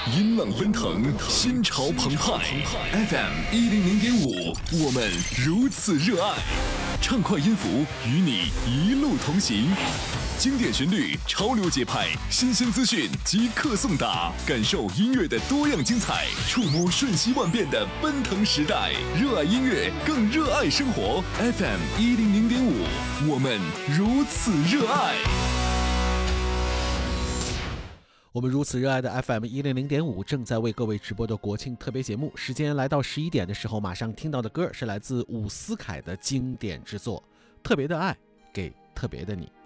音浪奔腾，心潮澎湃。FM100.5，我们如此热爱。畅快音符与你一路同行，经典旋律，潮流节拍，新鲜资讯即刻送达，感受音乐的多样精彩，触摸瞬息万变的奔腾时代。热爱音乐，更热爱生活。FM100.5，我们如此热爱。 我们如此热爱的 FM100.5 正在为各位直播的国庆特别节目，时间来到11点的时候，马上听到的歌是来自伍思凯的经典之作《特别的爱给特别的你》。